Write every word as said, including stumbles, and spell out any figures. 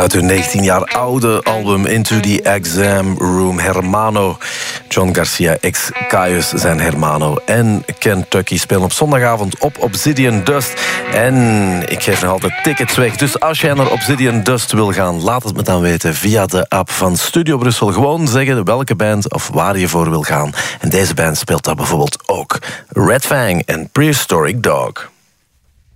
Uit hun negentien jaar oude album Into the Exam Room, Hermano. John Garcia ex Caius zijn Hermano en Kentucky spelen op zondagavond op Obsidian Dust. En ik geef nog altijd tickets weg. Dus als jij naar Obsidian Dust wil gaan, laat het me dan weten via de app van Studio Brussel. Gewoon zeggen welke band of waar je voor wil gaan. En deze band speelt dat bijvoorbeeld ook. Red Fang en Prehistoric Dog.